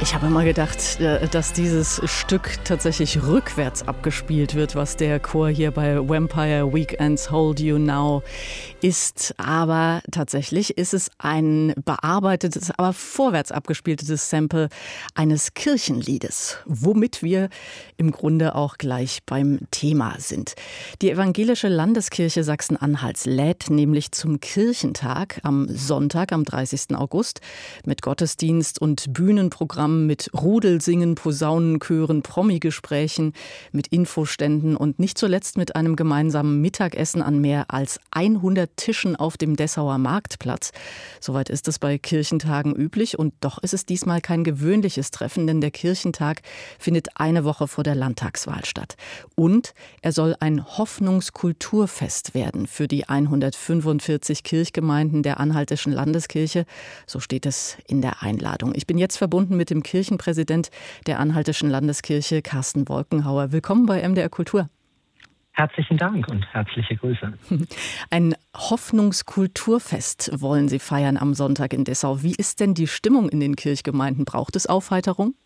Ich habe immer gedacht, dass dieses Stück tatsächlich rückwärts abgespielt wird, was der Chor hier bei Vampire Weekends Hold You Now ist. Aber tatsächlich ist es ein bearbeitetes, aber vorwärts abgespieltes Sample eines Kirchenliedes, womit wir im Grunde auch gleich beim Thema sind. Die Evangelische Landeskirche Sachsen-Anhalts lädt nämlich zum Kirchentag am Sonntag, am 30. August, mit Gottesdienst und Bühnenprogramm, mit Rudelsingen, Posaunenchören, Promi-Gesprächen, mit Infoständen und nicht zuletzt mit einem gemeinsamen Mittagessen an mehr als 100 Tischen auf dem Dessauer Marktplatz. Soweit ist es bei Kirchentagen üblich und doch ist es diesmal kein gewöhnliches Treffen, denn der Kirchentag findet eine Woche vor der Landtagswahl statt. Und er soll ein Hoffnungskulturfest werden für die 145 Kirchgemeinden der Anhaltischen Landeskirche. So steht es in der Einladung. Ich bin jetzt verbunden mit dem Kirchenpräsident der Anhaltischen Landeskirche, Carsten Wolkenhauer. Willkommen bei MDR Kultur. Herzlichen Dank und herzliche Grüße. Ein Hoffnungskulturfest wollen Sie feiern am Sonntag in Dessau. Wie ist denn die Stimmung in den Kirchgemeinden? Braucht es Aufheiterung?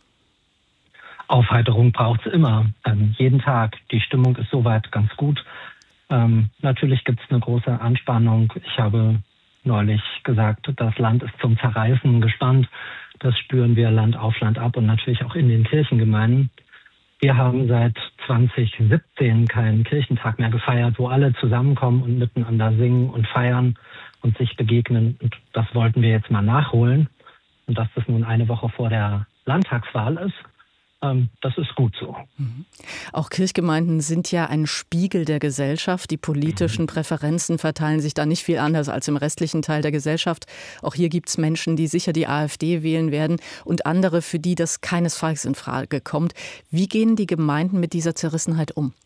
Aufheiterung braucht es immer, jeden Tag. Die Stimmung ist soweit ganz gut. Natürlich gibt es eine große Anspannung. Ich habe neulich gesagt, das Land ist zum Zerreißen gespannt. Das spüren wir Land auf, Land ab und natürlich auch in den Kirchengemeinden. Wir haben seit 2017 keinen Kirchentag mehr gefeiert, wo alle zusammenkommen und miteinander singen und feiern und sich begegnen. Und das wollten wir jetzt mal nachholen. Und dass das nun eine Woche vor der Landtagswahl ist, das ist gut so. Auch Kirchgemeinden sind ja ein Spiegel der Gesellschaft. Die politischen Präferenzen verteilen sich da nicht viel anders als im restlichen Teil der Gesellschaft. Auch hier gibt es Menschen, die sicher die AfD wählen werden und andere, für die das keinesfalls in Frage kommt. Wie gehen die Gemeinden mit dieser Zerrissenheit um?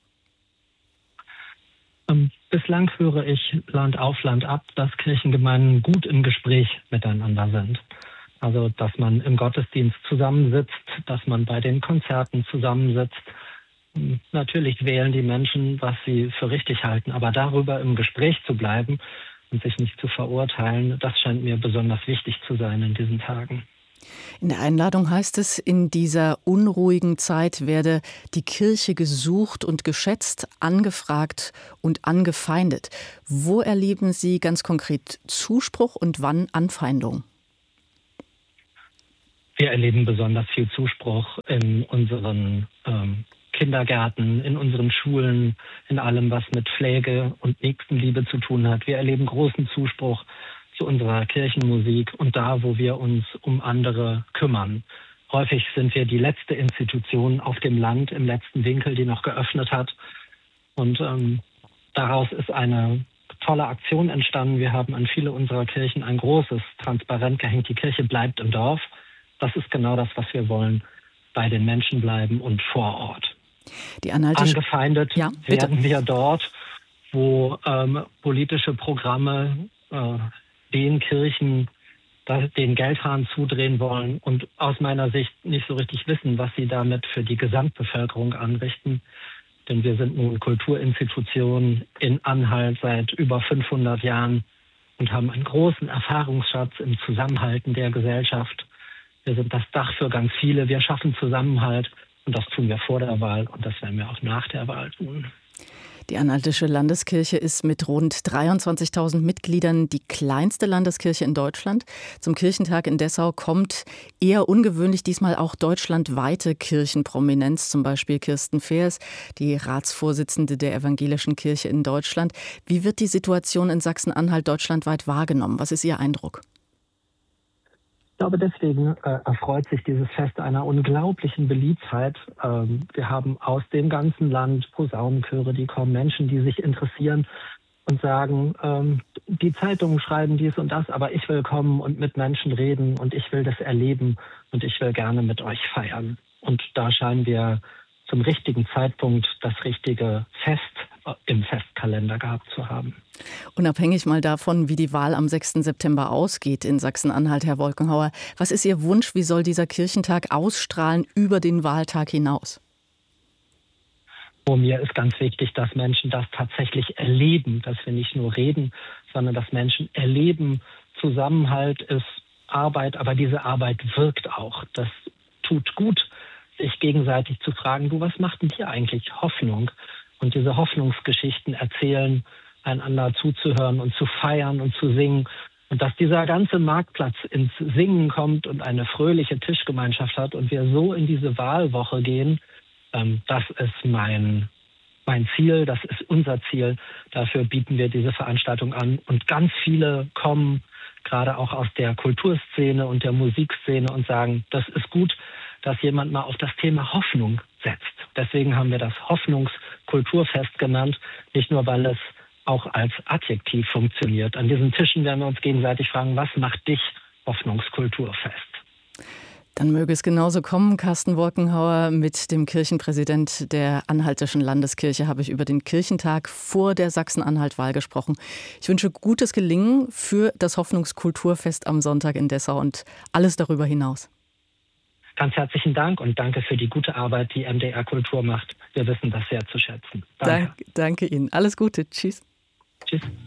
Bislang höre ich Land auf, Land ab, dass Kirchengemeinden gut im Gespräch miteinander sind. Also, dass man im Gottesdienst zusammensitzt, dass man bei den Konzerten zusammensitzt. Natürlich wählen die Menschen, was sie für richtig halten, aber darüber im Gespräch zu bleiben und sich nicht zu verurteilen, das scheint mir besonders wichtig zu sein in diesen Tagen. In der Einladung heißt es, in dieser unruhigen Zeit werde die Kirche gesucht und geschätzt, angefragt und angefeindet. Wo erleben Sie ganz konkret Zuspruch und wann Anfeindung? Wir erleben besonders viel Zuspruch in unseren Kindergärten, in unseren Schulen, in allem, was mit Pflege und Nächstenliebe zu tun hat. Wir erleben großen Zuspruch zu unserer Kirchenmusik und da, wo wir uns um andere kümmern. Häufig sind wir die letzte Institution auf dem Land, im letzten Winkel, die noch geöffnet hat. Und daraus ist eine tolle Aktion entstanden. Wir haben an viele unserer Kirchen ein großes Transparent gehängt. Die Kirche bleibt im Dorf. Das ist genau das, was wir wollen, bei den Menschen bleiben und vor Ort. Angefeindet werden wir dort, wo politische Programme den Kirchen den Geldhahn zudrehen wollen und aus meiner Sicht nicht so richtig wissen, was sie damit für die Gesamtbevölkerung anrichten. Denn wir sind nun Kulturinstitutionen in Anhalt seit über 500 Jahren und haben einen großen Erfahrungsschatz im Zusammenhalten der Gesellschaft. Wir sind das Dach für ganz viele. Wir schaffen Zusammenhalt und das tun wir vor der Wahl und das werden wir auch nach der Wahl tun. Die Anhaltische Landeskirche ist mit rund 23.000 Mitgliedern die kleinste Landeskirche in Deutschland. Zum Kirchentag in Dessau kommt eher ungewöhnlich diesmal auch deutschlandweite Kirchenprominenz, zum Beispiel Kirsten Feers, die Ratsvorsitzende der Evangelischen Kirche in Deutschland. Wie wird die Situation in Sachsen-Anhalt deutschlandweit wahrgenommen? Was ist Ihr Eindruck? Ich glaube, deswegen erfreut sich dieses Fest einer unglaublichen Beliebtheit. Wir haben aus dem ganzen Land Posaunenchöre, die kommen, Menschen, die sich interessieren und sagen, die Zeitungen schreiben dies und das, aber ich will kommen und mit Menschen reden und ich will das erleben und ich will gerne mit euch feiern. Und da scheinen wir zum richtigen Zeitpunkt das richtige Fest im Festkalender gehabt zu haben. Unabhängig mal davon, wie die Wahl am 6. September ausgeht in Sachsen-Anhalt, Herr Wolkenhauer, was ist Ihr Wunsch, wie soll dieser Kirchentag ausstrahlen über den Wahltag hinaus? Mir ist ganz wichtig, dass Menschen das tatsächlich erleben, dass wir nicht nur reden, sondern dass Menschen erleben, Zusammenhalt ist Arbeit, aber diese Arbeit wirkt auch. Das tut gut, sich gegenseitig zu fragen, du, was macht denn hier eigentlich Hoffnung? Und diese Hoffnungsgeschichten erzählen, einander zuzuhören und zu feiern und zu singen. Und dass dieser ganze Marktplatz ins Singen kommt und eine fröhliche Tischgemeinschaft hat und wir so in diese Wahlwoche gehen, das ist mein Ziel, das ist unser Ziel. Dafür bieten wir diese Veranstaltung an. Und ganz viele kommen gerade auch aus der Kulturszene und der Musikszene und sagen, das ist gut, dass jemand mal auf das Thema Hoffnung setzt. Deswegen haben wir das Hoffnungskulturfest genannt, nicht nur, weil es auch als Adjektiv funktioniert. An diesen Tischen werden wir uns gegenseitig fragen, was macht dich Hoffnungskulturfest? Dann möge es genauso kommen. Carsten Wolkenhauer, mit dem Kirchenpräsident der Anhaltischen Landeskirche habe ich über den Kirchentag vor der Sachsen-Anhalt-Wahl gesprochen. Ich wünsche gutes Gelingen für das Hoffnungskulturfest am Sonntag in Dessau und alles darüber hinaus. Ganz herzlichen Dank und danke für die gute Arbeit, die MDR Kultur macht. Wir wissen das sehr zu schätzen. Danke Ihnen. Alles Gute. Tschüss. Tschüss.